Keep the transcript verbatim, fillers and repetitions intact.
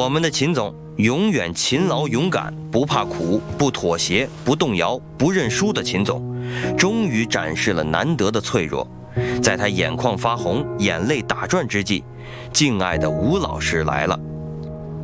我们的秦总永远勤劳勇敢，不怕苦，不妥协，不动摇，不认输的秦总，终于展示了难得的脆弱。在他眼眶发红、眼泪打转之际，敬爱的吴老师来了。